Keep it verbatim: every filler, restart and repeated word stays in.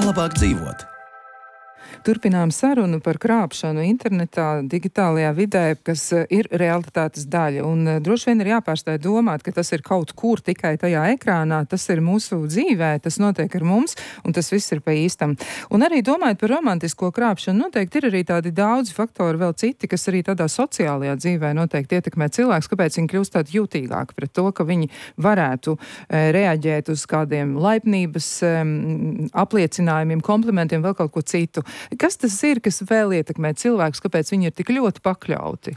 labāk dzīvot. Turpinām sarunu par krāpšanu internetā, digitālajā vidē, kas ir realitātes daļa. Un droši vien ir jāpārstāj domāt, ka tas ir kaut kur tikai tajā ekrānā, tas ir mūsu dzīvē, tas notiek ar mums, un tas viss ir pa īstam. Un arī domājot par romantisko krāpšanu, noteikti ir arī tādi daudzi faktori, vēl citi, kas arī tādā sociālajā dzīvē noteikti ietekmē cilvēks, kāpēc viņi kļūst tādi jutīgāki pret to, ka viņi varētu e, reaģēt uz kādiem laipnības e, apliecinājumiem, komplimentiem, vēl kaut ko citu. Kas tas ir, kas vēl ietekmē cilvēkus, kāpēc viņi ir tik ļoti pakļauti?